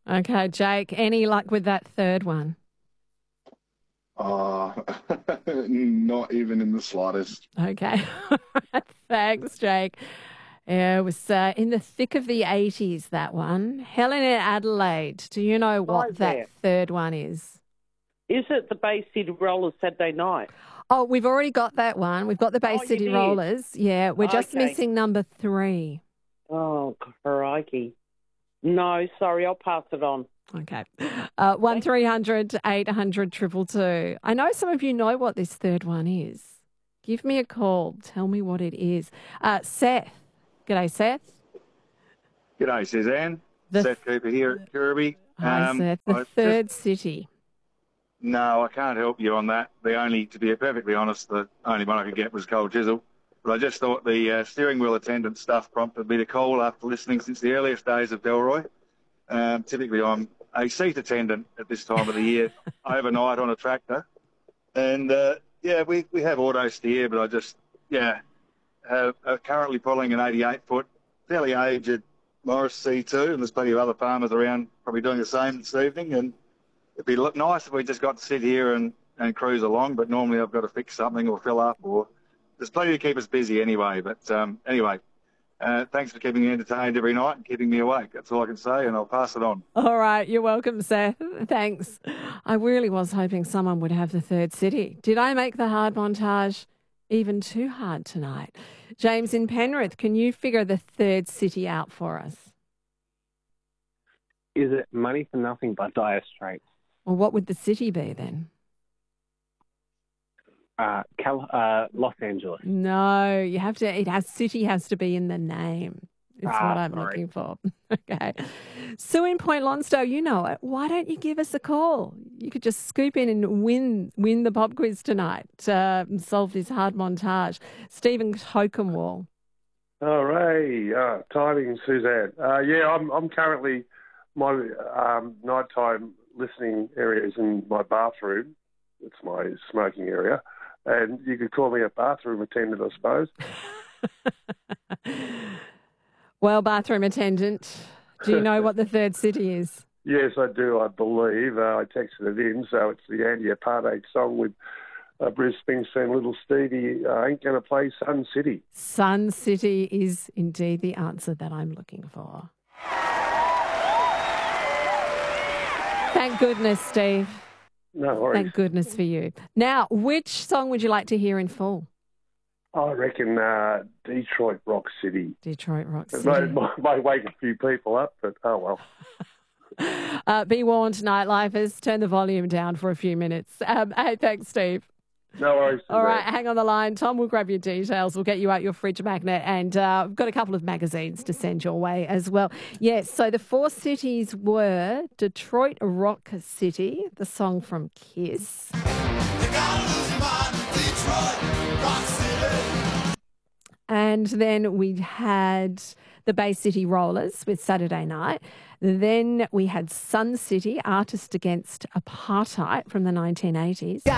Okay, Jake, any luck with that third one? Uh, not even in the slightest. Okay. Thanks, Jake. Yeah, it was in the thick of the 80s, that one. Helen in Adelaide, do you know Hi what that there. third one is? Is it the Bay City Rollers Saturday night? Oh, we've already got that one. We've got the Bay Oh, you City did? Rollers. Yeah, we're just Okay. missing number 3. Oh, crikey. No, sorry, I'll pass it on. Okay. 1300 800 222. I know some of you know what this third one is. Give me a call. Tell me what it is. Seth. G'day, Seth. G'day, Suzanne. The Seth Cooper here at Kirby. Hi, Seth. The I third city. no, I can't help you on that. To be perfectly honest, the only one I could get was Cold Chisel. But I just thought the steering wheel attendant stuff prompted me to call after listening since the earliest days of Delroy. Typically, I'm a seat attendant at this time of the year, overnight on a tractor. And, we have auto steer, but currently pulling an 88-foot, fairly aged Morris C2, and there's plenty of other farmers around probably doing the same this evening. And it'd be nice if we just got to sit here and cruise along, but normally I've got to fix something or fill up, or there's plenty to keep us busy anyway. But thanks for keeping me entertained every night and keeping me awake. That's all I can say, and I'll pass it on. All right. You're welcome, Seth. Thanks. I really was hoping someone would have the third city. Did I make the hard montage even too hard tonight? James in Penrith, can you figure the third city out for us? Is it Money for Nothing by Dire Straits? Well, what would the city be then? Los Angeles. No, city has to be in the name. It's what I'm sorry. looking for. Okay. Sue in Point Lonsdale, you know it. Why don't you give us a call? You could just scoop in and win the pop quiz tonight and solve this hard montage. Stephen Hokenwall. Oh, Ray. Timing, Suzanne. I'm currently, my nighttime listening area is in my bathroom. It's my smoking area. And you could call me a bathroom attendant, I suppose. Well, bathroom attendant, do you know what the third city is? Yes, I do, I believe. I texted it in, so it's the Andy Apartheid song with Bruce Springsteen, Little Stevie. Ain't going to play Sun City. Sun City is indeed the answer that I'm looking for. Thank goodness, Steve. No worries. Thank goodness for you. Now, which song would you like to hear in full? I reckon Detroit Rock City. Detroit Rock It City. might wake a few people up, but oh well. Be warned, nightlifers, turn the volume down for a few minutes. Hey, thanks, Steve. No worries. All right, hang on the line. Tom will grab your details. We'll get you out your fridge magnet, and we've got a couple of magazines to send your way as well. Yes, so the 4 cities were Detroit Rock City, the song from Kiss. And then we had the Bay City Rollers with Saturday Night. Then we had Sun City, Artist Against Apartheid from the 1980s.